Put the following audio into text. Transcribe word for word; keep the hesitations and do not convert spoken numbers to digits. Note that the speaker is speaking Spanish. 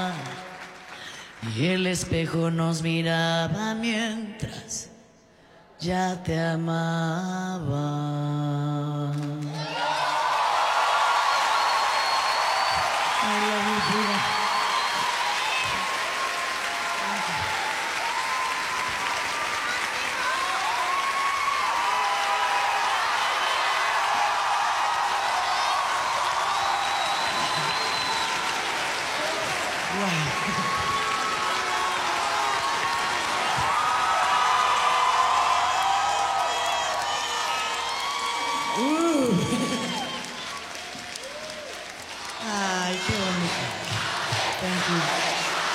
Y el espejo nos miraba mientras ya te amaba. I love you, Frida.